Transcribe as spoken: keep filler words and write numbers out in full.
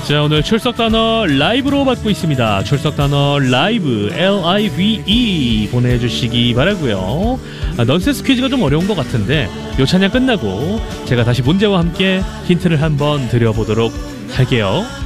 자, 오늘 출석 단어 라이브로 받고 있습니다. 출석 단어 라이브 엘 아이 브이 이 보내주시기 바라고요. 아, 넌센스 퀴즈가 좀 어려운 것 같은데 요 찬양 끝나고 제가 다시 문제와 함께 힌트를 한번 드려보도록 할게요.